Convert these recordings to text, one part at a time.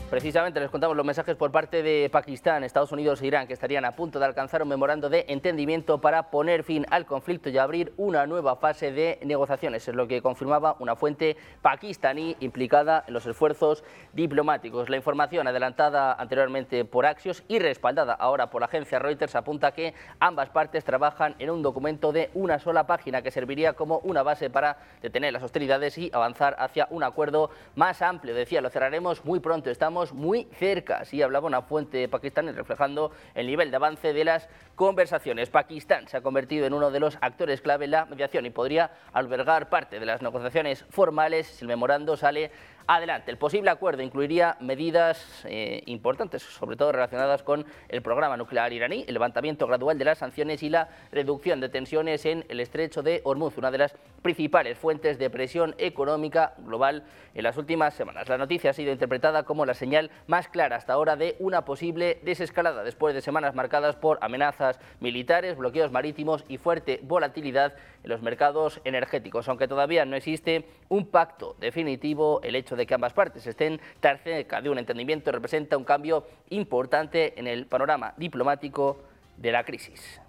Precisamente les contamos los mensajes por parte de Pakistán, Estados Unidos e Irán, que estarían a punto de alcanzar un memorando de entendimiento para poner fin al conflicto y abrir una nueva fase de negociaciones. Es lo que confirmaba una fuente pakistaní implicada en los esfuerzos diplomáticos. La información adelantada anteriormente por Axios y respaldada ahora por la agencia Reuters apunta que ambas partes trabajan en un documento de una sola página que serviría como una base para detener las hostilidades y avanzar hacia un acuerdo más amplio. Decía, lo cerraremos muy pronto, estamos muy cerca, así hablaba una fuente pakistaní reflejando el nivel de avance de las conversaciones. Pakistán se ha convertido en uno de los actores clave en la mediación y podría albergar parte de las negociaciones formales si el memorando sale adelante. El posible acuerdo incluiría medidas importantes, sobre todo relacionadas con el programa nuclear iraní, el levantamiento gradual de las sanciones y la reducción de tensiones en el estrecho de Hormuz, una de las principales fuentes de presión económica global en las últimas semanas. La noticia ha sido interpretada como la señal más clara hasta ahora de una posible desescalada, después de semanas marcadas por amenazas militares, bloqueos marítimos y fuerte volatilidad en los mercados energéticos. Aunque todavía no existe un pacto definitivo, el hecho de que ambas partes estén tan cerca de un entendimiento representa un cambio importante en el panorama diplomático de la crisis.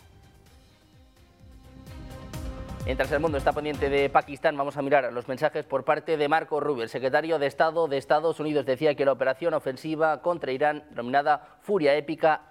Mientras el mundo está pendiente de Pakistán, vamos a mirar los mensajes por parte de Marco Rubio. El secretario de Estado de Estados Unidos decía que la operación ofensiva contra Irán, denominada Furia Épica,